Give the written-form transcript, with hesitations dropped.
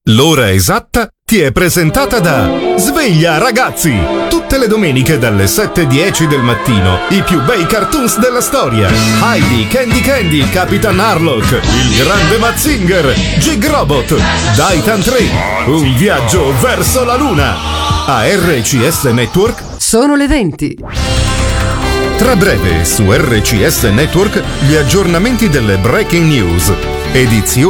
L'ora esatta ti è presentata da Sveglia ragazzi! Tutte le domeniche dalle 7:10 del mattino i più bei cartoons della storia. Heidi, Candy Candy, Capitan Harlock, il grande Mazinger, Jig Robot, Daitan 3, un viaggio verso la luna. A RCS Network sono le 20. Tra breve su RCS Network gli aggiornamenti delle Breaking News. Edizione